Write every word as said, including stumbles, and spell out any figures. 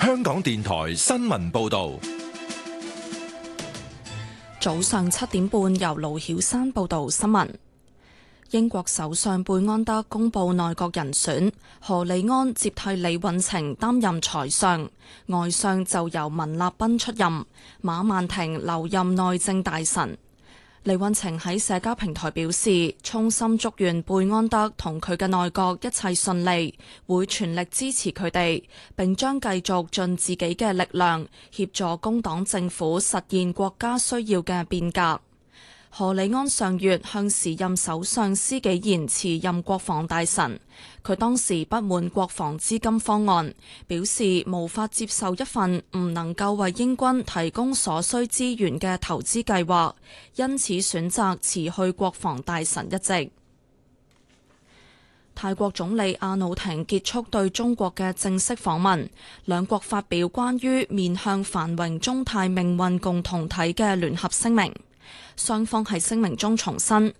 香港電台新聞報道。 早上七點半，由盧曉珊報道新聞。英國首相貝安德公布內閣人選，何利安接替李運晴擔任財相，外相就由文立彬出任，馬曼婷留任內政大臣。李運晴喺社交平台表示，衷心祝願貝安德同佢嘅內閣一切順利，會全力支持佢哋，並將繼續盡自己嘅力量協助工黨政府實現國家需要嘅變革。何利安上月向時任首相施紀賢辭任國防大臣，佢當時不滿國防資金方案，表示無法接受一份唔能夠為英軍提供所需資源嘅投資計劃，因此選擇辭去國防大臣一職。泰國總理阿努廷結束對中國嘅正式訪問，兩國發表關於面向繁榮中泰命運共同體嘅聯合聲明。雙方喺聲明中重申，